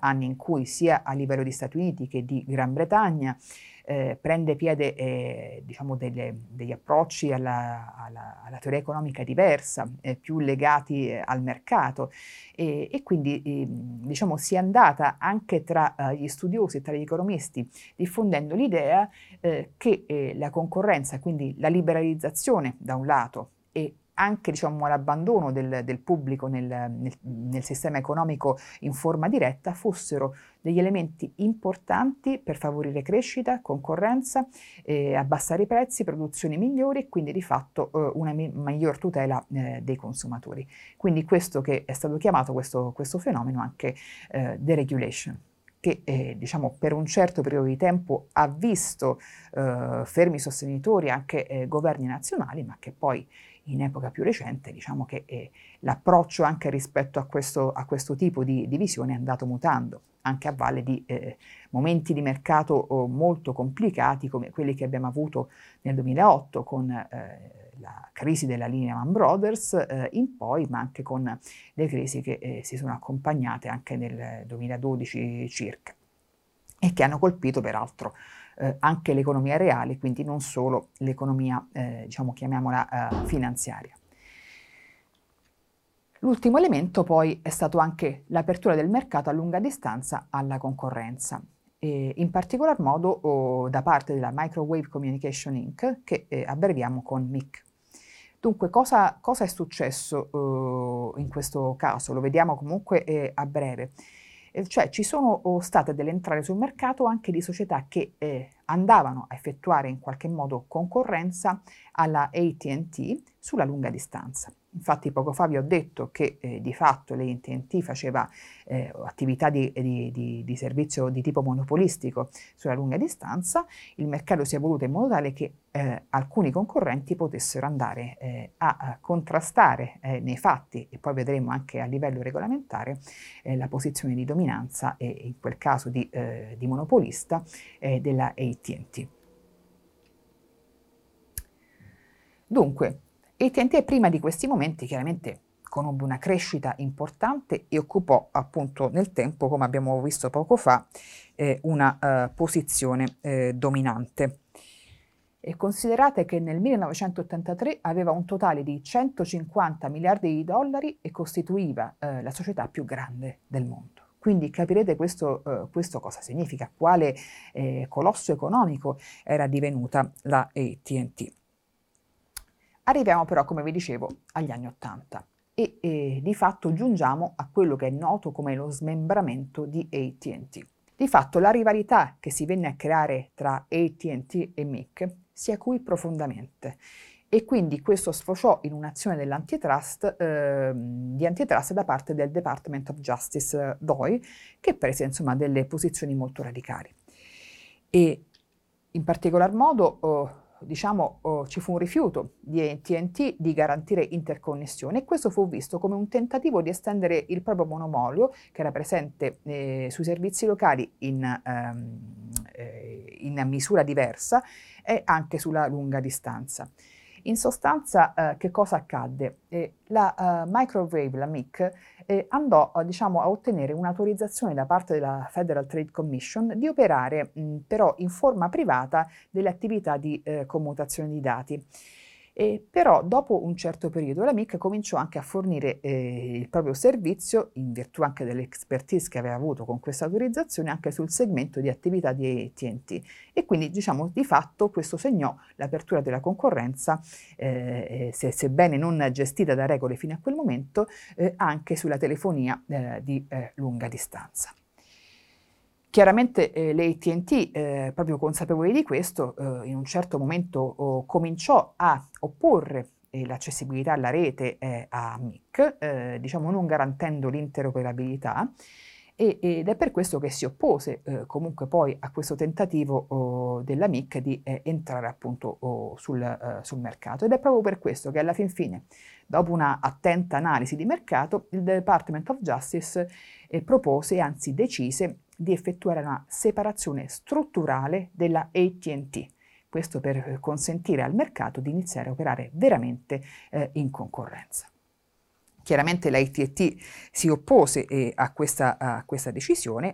anni in cui sia a livello di Stati Uniti che di Gran Bretagna prende piede diciamo degli approcci alla teoria economica diversa, più legati al mercato e quindi diciamo si è andata anche tra gli studiosi e tra gli economisti diffondendo l'idea che la concorrenza, quindi la liberalizzazione da un lato e anche diciamo, l'abbandono del pubblico nel sistema economico in forma diretta fossero degli elementi importanti per favorire crescita, concorrenza, abbassare i prezzi, produzioni migliori e quindi di fatto una miglior tutela dei consumatori. Quindi questo che è stato chiamato questo fenomeno anche deregulation, che diciamo per un certo periodo di tempo ha visto fermi sostenitori anche governi nazionali, ma che poi in epoca più recente diciamo che l'approccio anche rispetto a questo tipo di visione è andato mutando, anche a valle di momenti di mercato molto complicati come quelli che abbiamo avuto nel 2008 con la crisi della Lehman Brothers in poi, ma anche con le crisi che si sono accompagnate anche nel 2012 circa e che hanno colpito peraltro anche l'economia reale, quindi non solo l'economia, diciamo, chiamiamola finanziaria. L'ultimo elemento poi è stato anche l'apertura del mercato a lunga distanza alla concorrenza, in particolar modo da parte della Microwave Communication Inc., che abbreviamo con MIC. Dunque, cosa è successo in questo caso? Lo vediamo comunque a breve. Cioè ci sono state delle entrate sul mercato anche di società che andavano a effettuare in qualche modo concorrenza alla AT&T sulla lunga distanza. Infatti poco fa vi ho detto che di fatto l'AT&T faceva attività di servizio di tipo monopolistico sulla lunga distanza, il mercato si è evoluto in modo tale che alcuni concorrenti potessero andare a contrastare nei fatti e poi vedremo anche a livello regolamentare la posizione di dominanza e in quel caso di monopolista della AT&T. Dunque, AT&T prima di questi momenti chiaramente conobbe una crescita importante e occupò appunto nel tempo, come abbiamo visto poco fa, una posizione dominante. E considerate che nel 1983 aveva un totale di 150 miliardi di dollari e costituiva la società più grande del mondo. Quindi capirete questo cosa significa, quale colosso economico era divenuta la AT&T. Arriviamo però, come vi dicevo, agli anni '80 e di fatto giungiamo a quello che è noto come lo smembramento di AT&T. Di fatto la rivalità che si venne a creare tra AT&T e MIC si acuì profondamente e quindi questo sfociò in un'azione dell'antitrust, di antitrust da parte del Department of Justice DOI, che prese insomma delle posizioni molto radicali. E in particolar modo ci fu un rifiuto di AT&T di garantire interconnessione e questo fu visto come un tentativo di estendere il proprio monopolio che era presente sui servizi locali in misura diversa e anche sulla lunga distanza. In sostanza che cosa accadde? La Microwave, la MIC, andò diciamo, a ottenere un'autorizzazione da parte della Federal Trade Commission di operare però in forma privata delle attività di commutazione di dati. Però dopo un certo periodo la MIC cominciò anche a fornire il proprio servizio, in virtù anche dell'expertise che aveva avuto con questa autorizzazione, anche sul segmento di attività di AT&T. E quindi diciamo di fatto questo segnò l'apertura della concorrenza, sebbene non gestita da regole fino a quel momento, anche sulla telefonia di lunga distanza. Chiaramente le AT&T, proprio consapevoli di questo, in un certo momento cominciò a opporre l'accessibilità alla rete a MIC, diciamo non garantendo l'interoperabilità, ed è per questo che si oppose comunque poi a questo tentativo della MIC di entrare appunto sul mercato. Ed è proprio per questo che alla fin fine, dopo una attenta analisi di mercato, il Department of Justice propose, anzi decise, di effettuare una separazione strutturale della AT&T, questo per consentire al mercato di iniziare a operare veramente in concorrenza. Chiaramente la AT&T si oppose a questa decisione